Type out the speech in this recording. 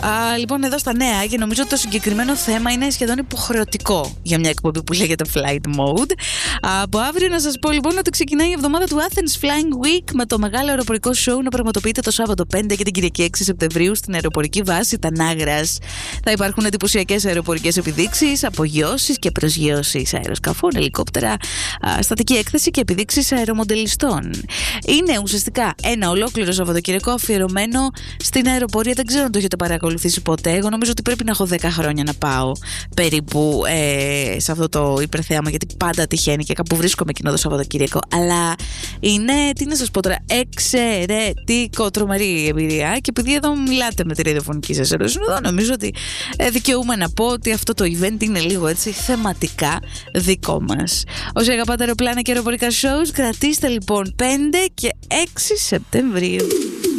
Λοιπόν, εδώ στα νέα, και νομίζω ότι το συγκεκριμένο θέμα είναι σχεδόν υποχρεωτικό για μια εκπομπή που λέγεται Flight Mode. Από αύριο να σας πω λοιπόν ότι ξεκινάει η εβδομάδα του Athens Flying Week με το μεγάλο αεροπορικό show να πραγματοποιείται το Σάββατο 5 και την Κυριακή 6 Σεπτεμβρίου στην αεροπορική βάση Τανάγρας. Θα υπάρχουν εντυπωσιακές αεροπορικές επιδείξεις, απογειώσεις και προσγειώσεις αεροσκαφών, ελικόπτερα, στατική έκθεση και επιδείξεις αερομοντελιστών. Είναι ουσιαστικά ένα ολόκληρο Σαββατοκυριακό αφιερωμένο στην αεροπορία. Δεν ξέρω αν το έχετε παρακολουθήσει ποτέ. Εγώ νομίζω ότι πρέπει να έχω 10 χρόνια να πάω περίπου σε αυτό το υπερθέαμα, γιατί πάντα τυχαίνει και κάπου βρίσκομαι εκείνο το Σαββατοκύριακο. Αλλά είναι, τι να σας πω τώρα, εξαιρετικό, τρομερή εμπειρία. Και επειδή εδώ μιλάτε με τη ραδιοφωνική σας αεροσύνοδο, νομίζω ότι δικαιούμαι να πω ότι αυτό το event είναι λίγο έτσι θεματικά δικό μας. Όσοι αγαπάτε αεροπλάνα και αεροπορικά shows, κρατήστε λοιπόν 5 και 6 Σεπτεμβρίου.